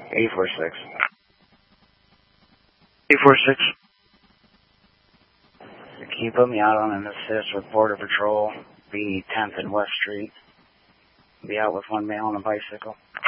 846. 846. Can you put me out on an assist with Border Patrol, be 10th and West Street? Be out with one male on a bicycle.